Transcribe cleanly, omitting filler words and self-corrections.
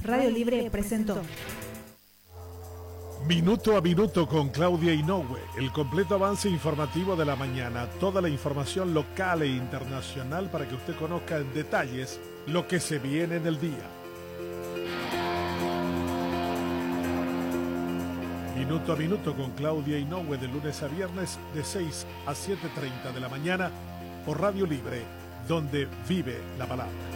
Radio Libre presentó. Minuto a minuto con Claudia Inoue, el completo avance informativo de la mañana, toda la información local e internacional para que usted conozca en detalles lo que se viene en el día. Minuto a minuto con Claudia Inoue de lunes a viernes de 6 a 7:30 de la mañana por Radio Libre, donde vive la palabra.